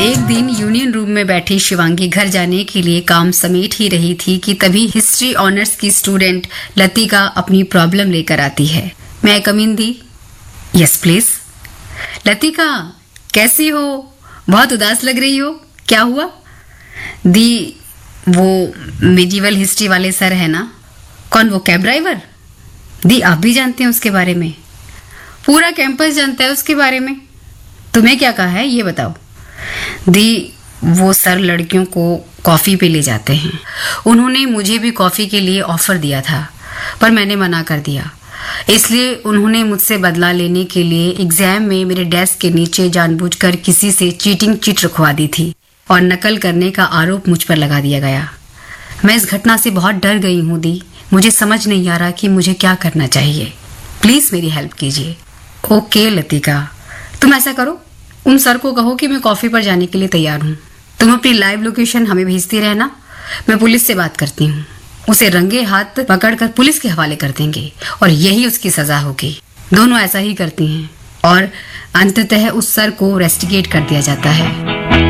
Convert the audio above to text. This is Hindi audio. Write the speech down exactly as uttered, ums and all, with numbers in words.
एक दिन यूनियन रूम में बैठी शिवांगी घर जाने के लिए काम समेट ही रही थी कि तभी हिस्ट्री ऑनर्स की स्टूडेंट लतिका अपनी प्रॉब्लम लेकर आती है। मैं कम इन दी? Yes please. लतिका कैसी हो? बहुत उदास लग रही हो, क्या हुआ? दी, वो मिडिवल हिस्ट्री वाले सर है ना? कौन, वो कैब ड्राइवर? दी, आप भी जानते हैं उसके बारे में? पूरा कैंपस जानता है उसके बारे में। तुम्हें क्या कहा है ये बताओ। दी, वो सर लड़कियों को कॉफी पे ले जाते हैं। उन्होंने मुझे भी कॉफी के लिए ऑफर दिया था, पर मैंने मना कर दिया। इसलिए उन्होंने मुझसे बदला लेने के लिए एग्जाम में मेरे डेस्क के नीचे जानबूझकर किसी से चीटिंग चिट रखवा दी थी और नकल करने का आरोप मुझ पर लगा दिया गया। मैं इस घटना से बहुत डर गई हूँ दी। मुझे समझ नहीं आ रहा कि मुझे क्या करना चाहिए। प्लीज मेरी हेल्प कीजिए। ओके लतिका, तुम ऐसा करो, उन सर को कहो कि मैं कॉफी पर जाने के लिए तैयार हूँ। तुम अपनी लाइव लोकेशन हमें भेजती रहना। मैं पुलिस से बात करती हूँ। उसे रंगे हाथ पकड़कर पुलिस के हवाले कर देंगे और यही उसकी सजा होगी। दोनों ऐसा ही करती हैं और अंततः उस सर को रेस्टिकेट कर दिया जाता है।